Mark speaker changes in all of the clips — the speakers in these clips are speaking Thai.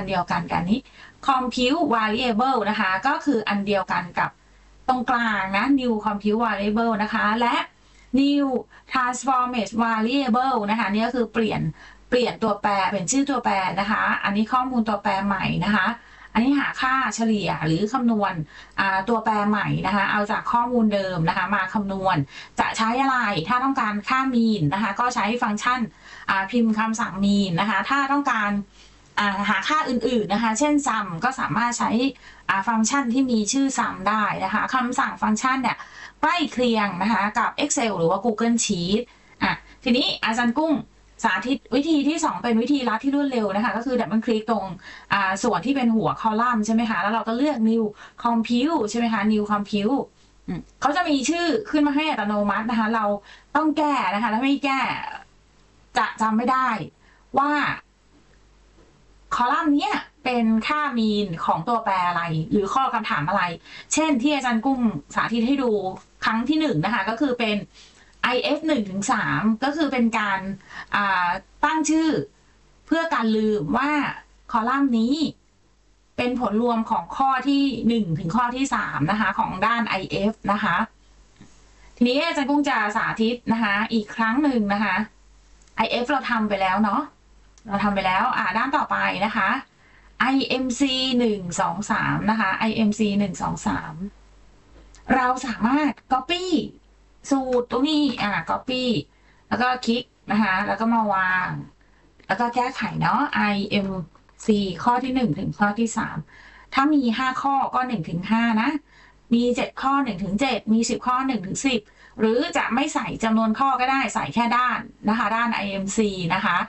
Speaker 1: เดียวกันกันนี้ compute variable นะคะก็คืออันเดียวกันกับตรงกลางนะ new compute variable นะคะและ new transformate variable นะคะนี่ก็คือเปลี่ยนตัวแปรเป็นชื่อตัวแปรนะคะอันนี้ข้อมูลตัวแปรใหม่นะคะอันนี้หาค่าเฉลี่ยหรือคำนวณตัวแปรใหม่นะคะเอาจากข้อมูลเดิมนะคะมาคำนวณจะใช้อะไรถ้าต้องการค่า mean นะคะก็ใช้ฟังก์ชันพิมพ์คำสั่ง mean นะคะถ้าต้องการหาค่าอื่นๆนะคะเช่น sum ก็สามารถใช้ฟังก์ชันที่มีชื่อ sum ได้นะคะคำสั่งฟังก์ชันเนี่ยใกล้เคียงนะคะกับ Excel หรือว่า Google Sheet ทีนี้อาจารย์กุ้งสาธิตวิธีที่2เป็นวิธีลัดที่รวดเร็วนะคะก็คือดับเบิลคลิกตรงส่วนที่เป็นหัวคอลัมน์ใช่ไหมคะแล้วเราก็เลือก new compute ใช่ไหมคะ new compute เขาจะมีชื่อขึ้นมาให้อัตโนมัตินะคะเราต้องแก้นะคะถ้าไม่แก้จะจำไม่ได้ว่าคอลัมน์นี้เป็นค่า mean ของตัวแปรอะไรหรือข้อคำถามอะไรเช่นที่อาจารย์กุ้งสาธิตให้ดูครั้งที่1นะคะก็คือเป็นif 1-3 ก็คือเป็นการตั้งชื่อเพื่อการลืมว่าคอลัมน์นี้เป็นผลรวมของข้อที่1ถึงข้อที่3นะคะของด้าน if นะคะทีนี้อาจารย์กุ้งจะสาธิตนะคะอีกครั้งหนึ่งนะคะ if เราทำไปแล้วเนาะเราทำไปแล้วด้านต่อไปนะคะ imc 1-2-3 นะคะ imc 1-2-3 เราสามารถ copyสูตรตรงนี้copy แล้วก็คลิกนะคะแล้วก็มาวางแล้วก็แก้ไขเนาะ imc ข้อที่1ถึงข้อที่3ถ้ามี5ข้อก็1ถึง5นะมี7ข้อ1ถึง7มี10ข้อ1ถึง10หรือจะไม่ใส่จำนวนข้อก็ได้ใส่แค่ด้านนะคะด้าน imc นะคะ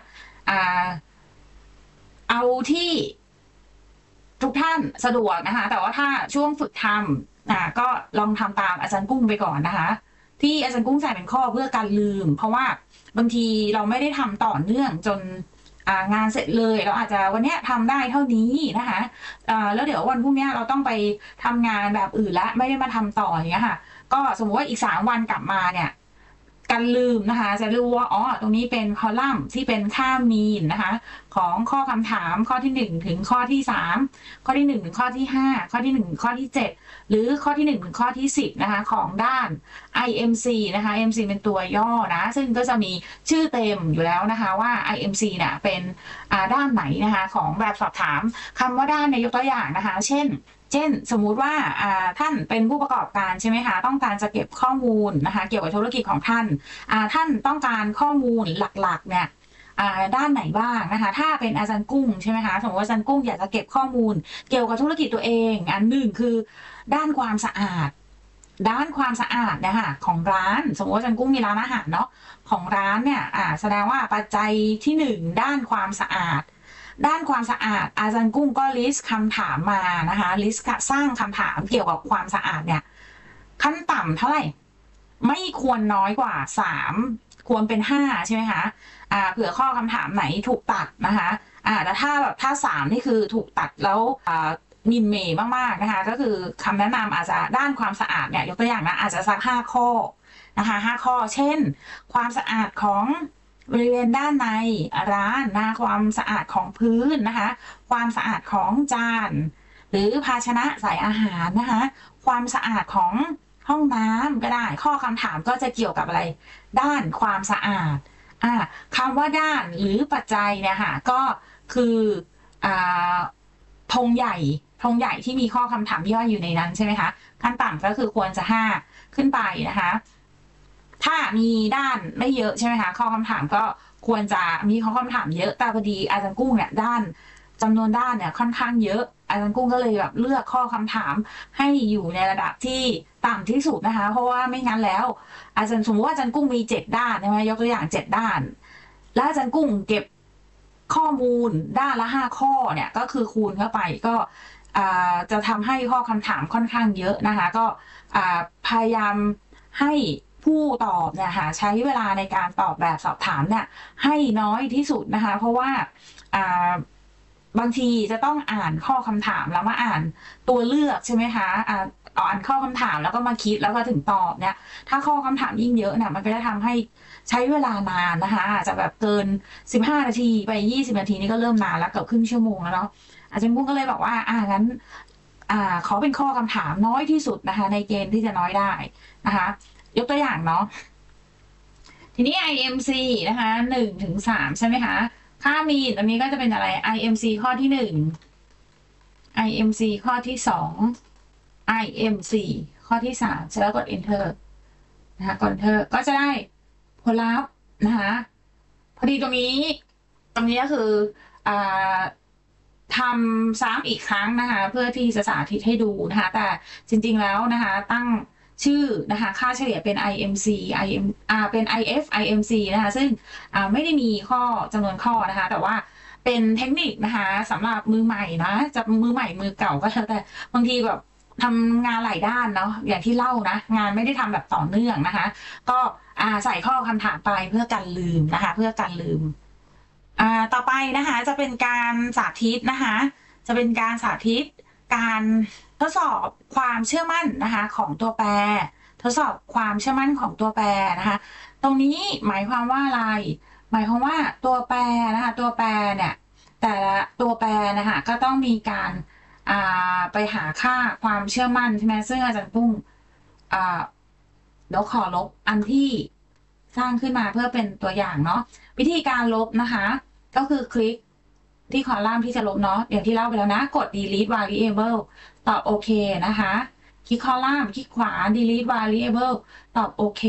Speaker 1: เอาที่ทุกท่านสะดวกนะคะแต่ว่าถ้าช่วงฝึกทำก็ลองทำตามอาจารย์กุ้งไปก่อนนะคะที่อาจารย์กุ้งใส่เป็นข้อเพื่อการลืมเพราะว่าบางทีเราไม่ได้ทำต่อเนื่องจนงานเสร็จเลยเราอาจจะวันนี้ทำได้เท่านี้นะคะแล้วเดี๋ยววันพรุ่งนี้เราต้องไปทำงานแบบอื่นและไม่ได้มาทำต่ออย่างเงี้ยค่ะก็สมมติว่าอีก3วันกลับมาเนี่ยการลืมนะคะจะรู้ว่าตรงนี้เป็นคอลัมน์ที่เป็นค่า mean นะคะของข้อคำถามข้อที่1ถึงข้อที่3ข้อที่1ถึงข้อที่5ข้อที่1ถึงข้อที่7หรือข้อที่1ถึงข้อที่10นะคะของด้าน imc นะคะ imc เป็นตัวย่อนะซึ่งก็จะมีชื่อเต็มอยู่แล้วนะคะว่า imc เนี่ยเป็นด้านไหนนะคะของแบบสอบถามคำว่าด้านในยกตัวอย่างนะคะเช่นสมมุติว่าท่านเป็นผู้ประกอบการใช่ไหมคะต้องการจะเก็บข้อมูลนะคะเกี่ยวกับธุรกิจของท่านท่านต้องการข้อมูลหลักๆเนี่ยด้านไหนบ้างนะคะถ้าเป็นอาจารย์กุ้งใช่ไหมคะสมมติว่าอาจารย์กุ้งอยากจะเก็บข้อมูลเกี่ยวกับธุรกิจตัวเองอันหนึ่งคือด้านความสะอาดนะคะของร้านสมมติว่าอาจารย์กุ้งมีร้านอาหารเนาะของร้านเนี่ยแสดงว่าปัจจัยที่1ด้านความสะอาดอาจารย์กุ้งก็ลิสต์คำถามมานะคะลิสต์สร้างคำถามเกี่ยวกับความสะอาดเนี่ยขั้นต่ำเท่าไหร่ไม่ควรน้อยกว่า3ควรเป็น5ใช่ไหมคะเผื่อข้อคำถามไหนถูกตัดนะคะแต่ถ้า3นี่คือถูกตัดแล้วมินเมย์มากๆนะคะก็คือคำแนะนำอาจจะด้านความสะอาดเนี่ยยกตัวอย่างนะอาจจะสัก5ข้อนะคะ5ข้อเช่นความสะอาดของบริเวณด้านในร้านความสะอาดของพื้นนะคะความสะอาดของจานหรือภาชนะใส่อาหารนะคะความสะอาดของห้องน้ำก็ได้ข้อคำถามก็จะเกี่ยวกับอะไรด้านความสะอาดคำว่าด้านหรือปัจจัยเนี่ยค่ะก็คือธงใหญ่ที่มีข้อคำถามย่อยอยู่ในนั้นใช่ไหมคะขั้นต่ำก็คือควรจะ5ขึ้นไปนะคะถ้ามีด้านไม่เยอะใช่ไหมคะข้อคำถามก็ควรจะมีข้อคำถามเยอะแต่พอดีอาจารย์กุ้งเนี่ยด้านจำนวนด้านเนี่ยค่อนข้างเยอะอาจารย์กุ้งก็เลยแบบเลือกข้อคำถามให้อยู่ในระดับที่ต่ำที่สุดนะคะเพราะว่าไม่งั้นแล้วอาจารย์สมมติว่าอาจารย์กุ้งมี7ด้านใช่ไหมยกตัวอย่าง7ด้านแล้วอาจารย์กุ้งเก็บข้อมูลด้านละ5ข้อเนี่ยก็คือคูณเข้าไปก็จะทำให้ข้อคำถามค่อนข้างเยอะนะคะก็พยายามให้ผู้ตอบเนี่ยค่ะใช้เวลาในการตอบแบบสอบถามเนี่ยให้น้อยที่สุดนะคะเพราะว่าบางทีจะต้องอ่านข้อคำถามแล้วมาอ่านตัวเลือกใช่ไหมคะอ่านข้อคำถามแล้วก็มาคิดแล้วก็ถึงตอบเนี่ยถ้าข้อคำถามยิ่งเยอะเนี่ยมันก็จะทำให้ใช้เวลานานนะคะอาจจะแบบเกิน15นาทีไป20นาทีนี่ก็เริ่มนานแล้วเกือบครึ่งชั่วโมงแล้วเนาะอาจารย์กุ้งก็เลยบอกว่างั้นขอเป็นข้อคำถามน้อยที่สุดนะคะในเกณฑ์ที่จะน้อยได้นะคะยกตัวอย่างเนาะทีนี้ IMC นะคะ1 ถึง 3ใช่ไหมคะค่ามีนตรงนี้ก็จะเป็นอะไร IMC ข้อที่1 IMC ข้อที่2 IMC ข้อที่3เสร็จแล้วกด enter นะคะกด enter ก็จะได้ผลลัพธ์นะคะพอดีตรงนี้ก็คือทำซ้ำอีกครั้งนะคะเพื่อที่จะสาธิตให้ดูนะคะแต่จริงๆแล้วนะคะตั้งชื่อนะคะค่าเฉลี่ยเป็น IMC เป็น IF IMC นะคะซึ่งไม่ได้มีข้อจำนวนข้อนะคะแต่ว่าเป็นเทคนิคนะคะสำหรับมือใหม่นะจะมือใหม่มือเก่าก็แล้วแต่บางทีแบบทำงานหลายด้านเนาะอย่างที่เล่านะงานไม่ได้ทำแบบต่อเนื่องนะคะก็ใส่ข้อคำถามไปเพื่อกันลืมนะคะเพื่อกันลืมต่อไปนะคะจะเป็นการสาธิตนะคะจะเป็นการสาธิตการทดสอบความเชื่อมั่นนะคะของตัวแปรทดสอบความเชื่อมั่นของตัวแปรนะคะตรงนี้หมายความว่าอะไรหมายความว่าตัวแปรนะคะตัวแปรเนี่ยแต่ละตัวแปรนะคะก็ต้องมีการไปหาค่าความเชื่อมั่นใช่ไหมซึ่งอาจารย์ปุ้งเดี๋ยวขอลบอันที่สร้างขึ้นมาเพื่อเป็นตัวอย่างเนาะวิธีการลบนะคะก็คือคลิกที่คอลัมน์ที่จะลบเนาะอย่างที่เล่าไปแล้วนะกด delete variable ตอบโอเคนะคะคลิกคอลัมน์คลิกขวา delete variable ตอบโอเค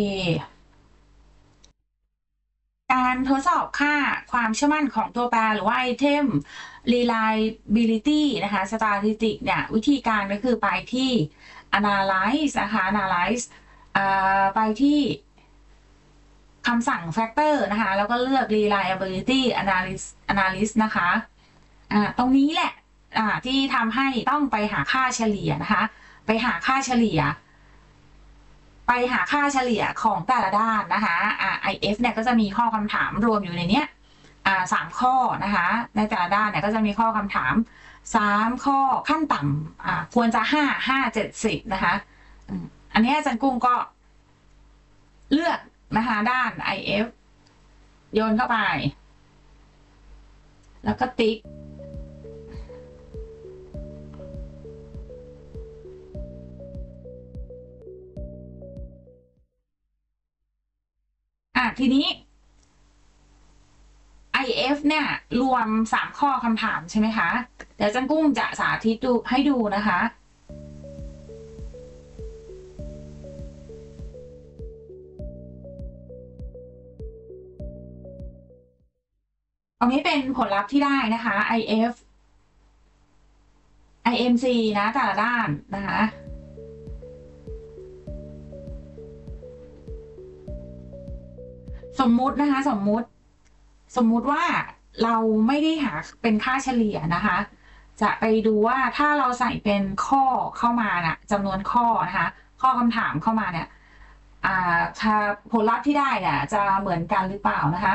Speaker 1: การทดสอบค่าความเชื่อมั่นของตัวแปรหรือว่า item reliability นะคะ statistic เนี่ยวิธีการก็คือไปที่ analyze นะคะ analyze ไปที่คำสั่ง factor นะคะแล้วก็เลือก reliability analysis นะคะตรงนี้แหละที่ทำให้ต้องไปหาค่าเฉลี่ยนะคะไปหาค่าเฉลี่ยของแต่ละด้านนะคะIF เนี่ยก็จะมีข้อคำถามรวมอยู่ในนี้3ข้อนะคะในแต่ละด้านเนี่ยก็จะมีข้อคำถาม3ข้อขั้นต่ำควรจะ5 7 10นะคะอันนี้อาจารย์กุ้งก็เลือกนะคะด้าน IF โยนเข้าไปแล้วก็ติ๊กทีนี้ IF เนี่ยรวม3ข้อคำถามใช่ไหมคะเดี๋ยวจันกุ้งจะสาธิตให้ดูนะคะตรงนี้เป็นผลลัพธ์ที่ได้นะคะ IF IMC นะแต่ละด้านนะคะสมมุตินะคะสมมุติว่าเราไม่ได้หาเป็นค่าเฉลี่ยนะคะจะไปดูว่าถ้าเราใส่เป็นข้อเข้ามาน่ะจำนวนข้อนะคะข้อคำถามเข้ามาเนี่ยผลลัพธ์ที่ได้เนี่ยจะเหมือนกันหรือเปล่านะคะ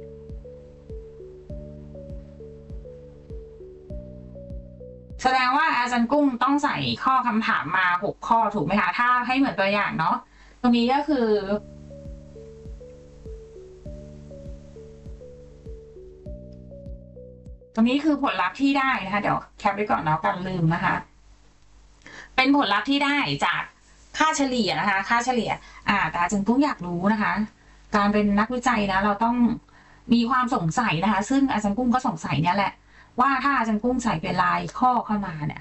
Speaker 1: แสดงว่าอาจารย์กุ้งต้องใส่ข้อคำถามมา6ข้อถูกไหมคะถ้าให้เหมือนตัวอย่างเนาะตรงนี้ก็คือตรงนี้คือผลลัพธ์ที่ได้นะคะเดี๋ยวแคปไว้ก่อนเนาะกันลืมนะคะเป็นผลลัพธ์ที่ได้จากค่าเฉลี่ยนะคะค่าเฉลี่ยแต่อาจารย์กุ้งอยากรู้นะคะการเป็นนักวิจัยนะเราต้องมีความสงสัยนะคะซึ่งอาจารย์กุ้งก็สงสัยเนี่ยแหละว่าถ้าอาจารย์กุ้งใส่เป็นลายข้อเข้ามาเนี่ย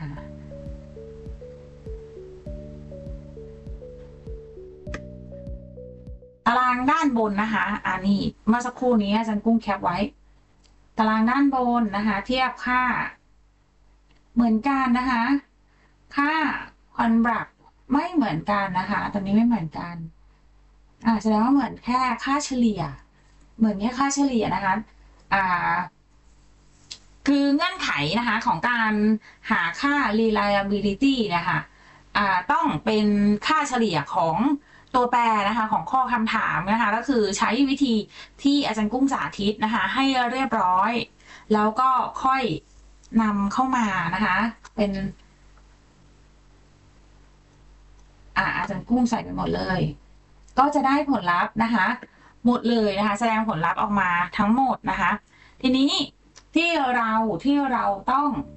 Speaker 1: ตารางด้านบนนะคะนี่เมื่อสักครู่นี้อาจารย์กุ้งแคปไว้ตารางด้านบนนะคะเทียบค่าเหมือนกันนะคะค่าคอนบรักไม่เหมือนกันนะคะตรงนี้ไม่เหมือนกันแสดงว่าเหมือนแค่ค่าเฉลี่ยเหมือนแค่ค่าเฉลี่ยนะคะคือเงื่อนไขนะคะของการหาค่า reliability นะคะต้องเป็นค่าเฉลี่ยของตัวแปรนะคะของข้อคำถามนะคะก็คือใช้วิธีที่อาจารย์กุ้งสาธิตนะคะให้เรียบร้อยแล้วก็ค่อยนำเข้ามานะคะเป็นอาจารย์กุ้งใส่ไปหมดเลยก็จะได้ผลลัพธ์นะคะหมดเลยนะคะแสดงผลลัพธ์ออกมาทั้งหมดนะคะทีนี้ที่เราต้อง